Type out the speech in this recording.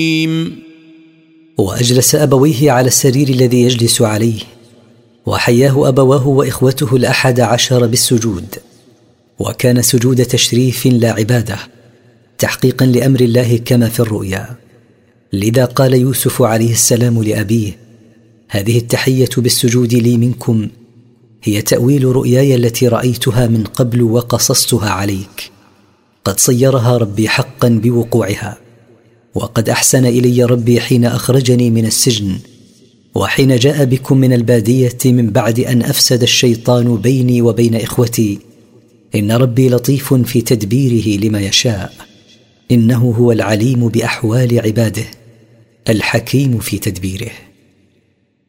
وأجلس أبويه على السرير الذي يجلس عليه، وحياه أبواه وإخوته 11 بالسجود، وكان سجود تشريف لا عبادة، تحقيقا لأمر الله كما في الرؤيا. لذا قال يوسف عليه السلام لأبيه: هذه التحية بالسجود لي منكم هي تأويل رؤياي التي رأيتها من قبل وقصصتها عليك، قد صيرها ربي حقا بوقوعها، وقد أحسن إلي ربي حين أخرجني من السجن، وحين جاء بكم من البادية من بعد أن أفسد الشيطان بيني وبين إخوتي. إن ربي لطيف في تدبيره لما يشاء، إنه هو العليم بأحوال عباده، الحكيم في تدبيره.